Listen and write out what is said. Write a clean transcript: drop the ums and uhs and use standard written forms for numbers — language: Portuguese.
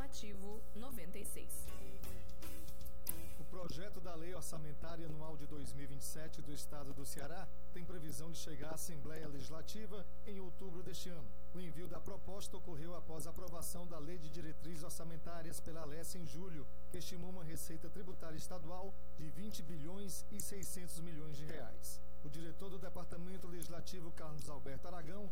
Legislativo 96. O projeto da Lei Orçamentária Anual de 2027 do Estado do Ceará tem previsão de chegar à Assembleia Legislativa em outubro deste ano. O envio da proposta ocorreu após a aprovação da Lei de Diretrizes Orçamentárias pela Alesse em julho, que estimou uma receita tributária estadual de 20 bilhões e 600 milhões de reais. O diretor do Departamento Legislativo, Carlos Alberto Aragão,